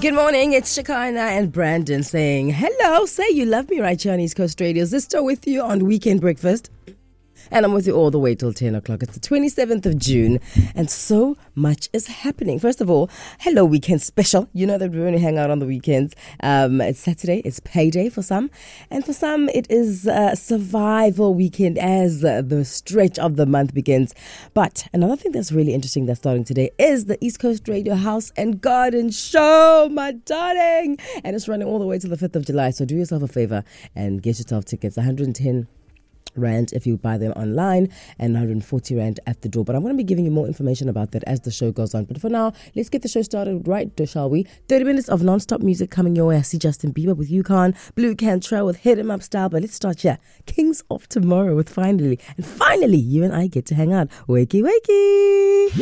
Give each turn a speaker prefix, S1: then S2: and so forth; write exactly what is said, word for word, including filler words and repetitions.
S1: Good morning, it's Shekinah and Brandon saying hello. Say you love me right here on East Coast Radio. Zisto with you on Weekend Breakfast. And I'm with you all the way till ten o'clock. It's the twenty-seventh of June, and so much is happening. First of all, hello weekend special. You know that we only hang out on the weekends. Um, it's Saturday, it's payday for some, and for some it is a survival weekend as uh, the stretch of the month begins. But another thing that's really interesting that's starting today is the East Coast Radio House and Garden Show, my darling. And it's running all the way to the fifth of July, so do yourself a favor and get yourself tickets. one hundred ten rand if you buy them online and one hundred forty rand at the door. But I'm going to be giving you more information about that as the show goes on. But for now, let's get the show started right, shall we? thirty minutes of non-stop music coming your way. I see Justin Bieber with Yukon, Blue Cantrell with Hit 'Em Up Style. But let's start here. Kings of Tomorrow with Finally. And finally, you and I get to hang out. Wakey, wakey.